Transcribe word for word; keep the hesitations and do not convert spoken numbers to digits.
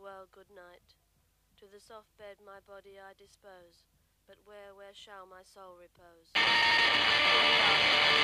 farewell, good night. To the soft bed my body I dispose, but where, where shall my soul repose?